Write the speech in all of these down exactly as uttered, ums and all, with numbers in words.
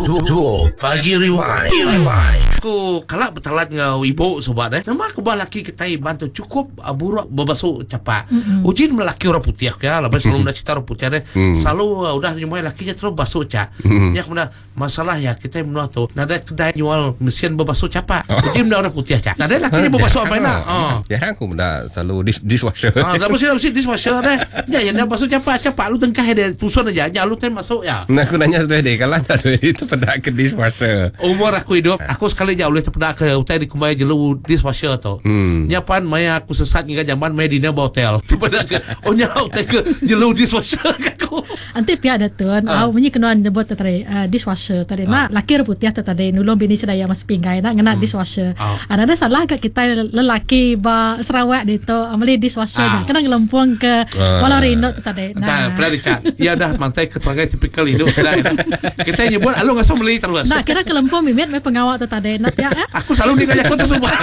Duo Pagi Rewind. Aku kalak bertalat dengan ibu sobat eh. Nama aku bah laki kita bantu cukup uh, buruk berbasuh capak. Mm-hmm. Ujin melaki orang putih ya. Lepas selalu nak cerita orang putih deh. Mm. Selalu uh, udah nyumai lakinya terus basuh cak. Mm. Ya kemudian masalah ya kita menua tu. Nada kedai jual mesin berbasuh capak. Ujin menua orang putih cak. Nada lakinya berbasuh apa nak? Oh. Ya aku mendak selalu dis- dishwasher. Ah, dah mesti mesti dishwasher deh. Ya yang basuh capak capak lu tengkah dia tusun aja. Ya lu tem masuk ya. Nah aku nanya sudah deh kalau ada itu pada ke dishwasher. Umur aku hidup, aku sekali jauh boleh terpedak ke hotel di kumai jelu dishwasher tu. Hmm. Nyapan maya aku sesat hingga zaman maya dina hotel. Terpedak ke oh nya hotel ke jelu dishwasher aku. Anti pihak datun, Ah. au menyi kenuan nyebut tadi uh, dishwasher tadi mak laki putih tadi nulung bini sedaya mas pinggai nak ngena dishwasher. Ah. Ada salah ke kita lelaki ba Sarawak itu amali dishwasher Ah. nak kena ngelempung ke Ah. Walau Rino tu tadi. Nah, pernah dicat. Ya dah mantai keterangan tipikal hidup dah. Kita nyebut alu ngasuh beli terus. Nak kira kelempung mimit me pengawak tu tadi nak ya. eh? Aku selalu dikajak kau tu semua.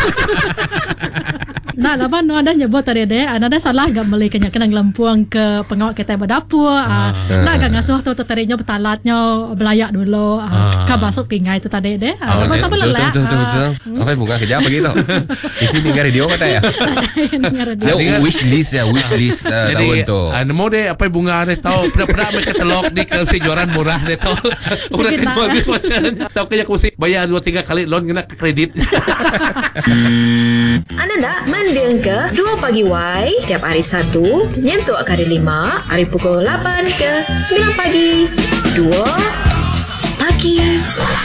Nah, laban no ada nyebut tadi deh, ada salah gak beli kena kena ngelempung ke pengawak kita berdapur. Ah. Nak gak ngasuh tu tu tadinya betalatnya belayak dulu. Ah. Ka basuk pingai tu tadi deh. Ah, lepas apa betul, lelak. betul, betul, betul. Apa bunga kerja apa gitu? Isi dengar radio kata ya. Dia wish list ya, wish list uh, tahun tu. Jadi, nemu deh apa bunga deh tahu pernah-pernah mereka telok di ke jualan murah deh tahu. Udah kejual dishwasher. Tahu kayak aku sih bayar dua tiga kali loan kena ke kredit. Anda nak mendeng ke Dua Pagi Y tiap hari Sabtu nyentuh hari lima hari pukul lapan ke sembilan pagi. Dua Pagi